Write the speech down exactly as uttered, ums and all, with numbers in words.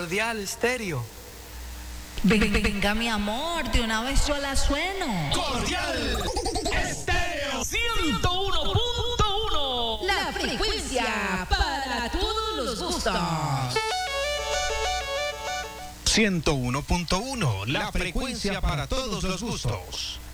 Cordial Estéreo. Ven- Venga, mi amor, de una vez yo la sueno. Cordial Estéreo ciento uno punto uno. La frecuencia para todos los gustos. ciento uno punto uno, la frecuencia para todos los gustos.